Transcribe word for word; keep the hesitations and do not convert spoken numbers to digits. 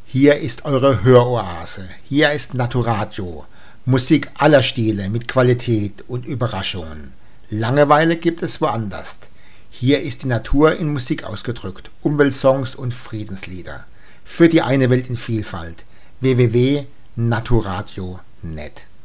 Hier ist eure Höroase. Hier ist Naturadio. Musik aller Stile mit Qualität und Überraschungen. Langeweile gibt es woanders. Hier ist die Natur in Musik ausgedrückt. Umweltsongs und Friedenslieder. Für die eine Welt in Vielfalt. w w w punkt naturadio punkt net